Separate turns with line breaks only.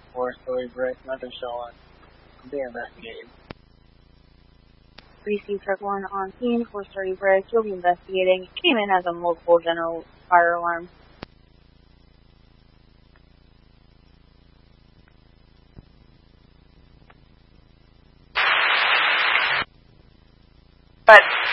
4-story brick, nothing showing. I'm being investigated.
Precinct Truck 1 on scene, 4-story brick, you'll be investigating. Came in as a multiple general fire alarm.
But